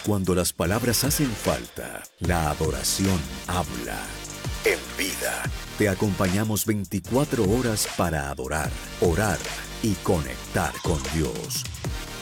Cuando las palabras hacen falta, la adoración habla. En Vida, te acompañamos 24 horas para adorar, orar y conectar con Dios.